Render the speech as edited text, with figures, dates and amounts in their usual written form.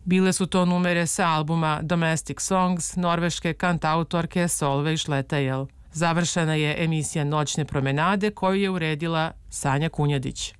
Bile su to numere sa albuma Domestic Songs norveške kantautorke Solveig Šletajel. Završena je emisija Noćne promenade koju je uredila Sanja Kunjadić.